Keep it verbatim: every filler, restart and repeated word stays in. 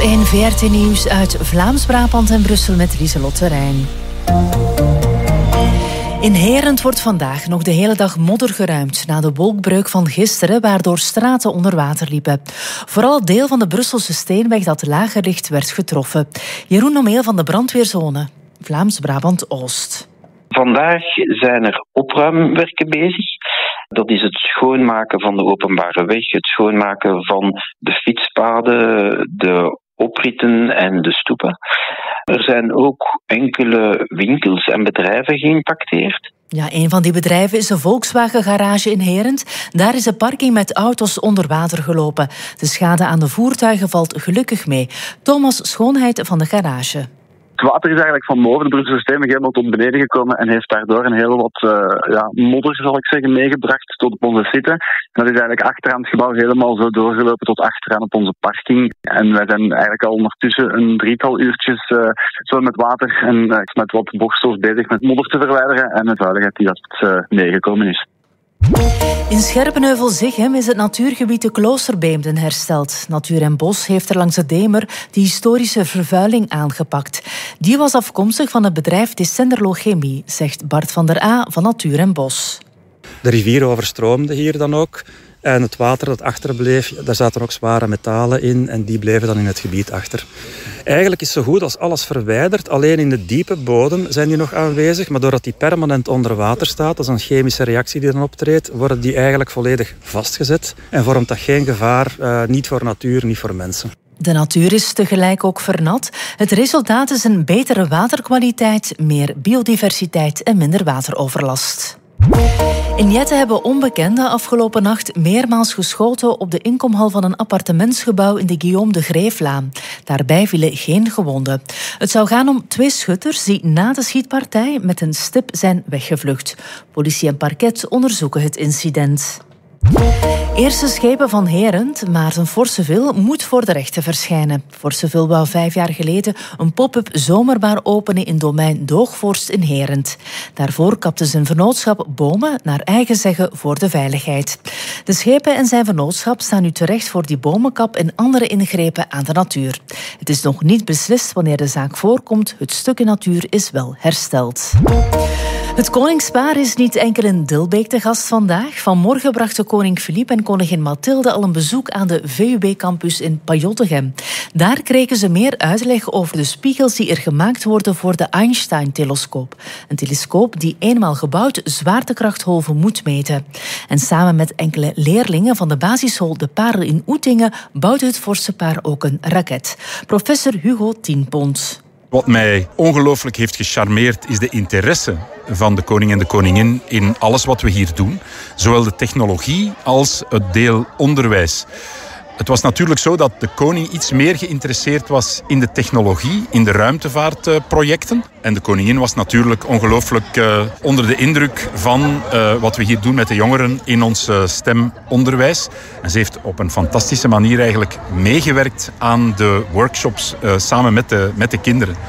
één V R T Nieuws uit Vlaams-Brabant en Brussel met Lieselotte Rijn. In Herent wordt vandaag nog de hele dag modder geruimd na de wolkbreuk van gisteren, waardoor straten onder water liepen. Vooral deel van de Brusselse steenweg dat lager ligt werd getroffen. Jeroen Nomeel van de brandweerzone Vlaams-Brabant-Oost. Vandaag zijn er opruimwerken bezig. Dat is het schoonmaken van de openbare weg, het schoonmaken van de fietspaden, de opritten en de stoepen. Er zijn ook enkele winkels en bedrijven geïmpacteerd. Ja, een van die bedrijven is een Volkswagen-garage in Herent. Daar is de parking met auto's onder water gelopen. De schade aan de voertuigen valt gelukkig mee. Thomas Schoonheid van de garage. Het water is eigenlijk van boven de Brusselse steenweg helemaal tot beneden gekomen en heeft daardoor een heel wat uh, ja, modder, zal ik zeggen, meegebracht tot op onze site. Dat is eigenlijk achteraan het gebouw helemaal zo doorgelopen tot achteraan op onze parking. En wij zijn eigenlijk al ondertussen een drietal uurtjes uh, zo met water en uh, met wat borstels bezig met modder te verwijderen en met vuiligheid die dat uh, meegekomen is. In Scherpenheuvel-Zichem is het natuurgebied de Kloosterbeemden hersteld. Natuur en Bos heeft er langs de Demer de historische vervuiling aangepakt. Die was afkomstig van het bedrijf Descenderlo Chemie, zegt Bart van der A van Natuur en Bos. De rivier overstroomde hier dan ook. En het water dat achterbleef, daar zaten ook zware metalen in en die bleven dan in het gebied achter. Eigenlijk is het zo goed als alles verwijderd. Alleen in de diepe bodem zijn die nog aanwezig. Maar doordat die permanent onder water staat, dat is een chemische reactie die dan optreedt, worden die eigenlijk volledig vastgezet. En vormt dat geen gevaar, uh, niet voor natuur, niet voor mensen. De natuur is tegelijk ook vernat. Het resultaat is een betere waterkwaliteit, meer biodiversiteit en minder wateroverlast. In Jette hebben onbekenden afgelopen nacht meermaals geschoten op de inkomhal van een appartementsgebouw in de Guillaume de Greeflaan. Daarbij vielen geen gewonden. Het zou gaan om twee schutters die na de schietpartij met een stip zijn weggevlucht. Politie en parket onderzoeken het incident. Eerste schepen van Herent, Maarten Forceville, moet voor de rechter verschijnen. Forceville wou vijf jaar geleden een pop-up zomerbar openen in domein Doogvorst in Herent. Daarvoor kapte zijn vennootschap bomen, naar eigen zeggen, voor de veiligheid. De schepen en zijn vennootschap staan nu terecht voor die bomenkap en andere ingrepen aan de natuur. Het is nog niet beslist wanneer de zaak voorkomt. Het stukje natuur is wel hersteld. Het koningspaar is niet enkel in Dilbeek te gast vandaag. Vanmorgen brachten koning Filip en koningin Mathilde al een bezoek aan de V U B-campus in Pajottegem. Daar kregen ze meer uitleg over de spiegels die er gemaakt worden voor de Einstein-telescoop. Een telescoop die eenmaal gebouwd zwaartekrachtgolven moet meten. En samen met enkele leerlingen van de basisschool De Parel in Oetingen bouwde het vorstenpaar ook een raket. Professor Hugo Tienpont. Wat mij ongelooflijk heeft gecharmeerd is de interesse van de koning en de koningin in alles wat we hier doen. Zowel de technologie als het deel onderwijs. Het was natuurlijk zo dat de koning iets meer geïnteresseerd was in de technologie, in de ruimtevaartprojecten. En de koningin was natuurlijk ongelooflijk uh, onder de indruk van uh, wat we hier doen met de jongeren in ons uh, stemonderwijs. En ze heeft op een fantastische manier eigenlijk meegewerkt aan de workshops uh, samen met de, met de kinderen.